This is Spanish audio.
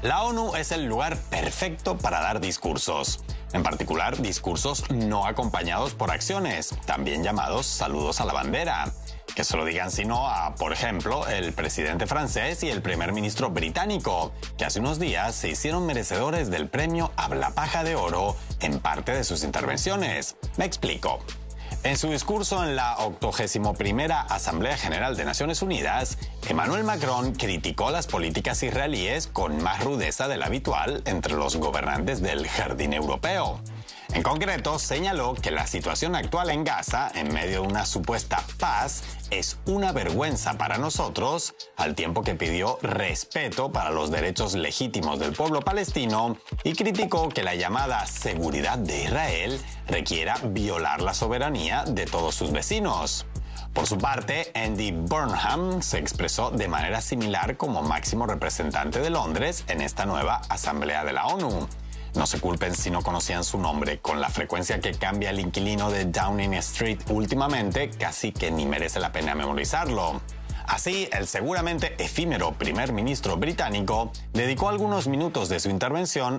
La ONU es el lugar perfecto para dar discursos, en particular discursos no acompañados por acciones, también llamados saludos a la bandera. Que se lo digan sino a, por ejemplo, el presidente francés y el primer ministro británico, que hace unos días se hicieron merecedores del premio Habla Paja de Oro en parte de sus intervenciones. Me explico. En su discurso en la 81ª Asamblea General de Naciones Unidas, Emmanuel Macron criticó las políticas israelíes con más rudeza de la habitual entre los gobernantes del Jardín Europeo. En concreto, señaló que la situación actual en Gaza, en medio de una supuesta paz, es una vergüenza para nosotros, al tiempo que pidió respeto para los derechos legítimos del pueblo palestino y criticó que la llamada seguridad de Israel requiera violar la soberanía de todos sus vecinos. Por su parte, Andy Burnham se expresó de manera similar como máximo representante de Londres en esta nueva Asamblea de la ONU. No se culpen si no conocían su nombre, con la frecuencia que cambia el inquilino de Downing Street últimamente, casi que ni merece la pena memorizarlo. Así, el seguramente efímero primer ministro británico dedicó algunos minutos de su intervención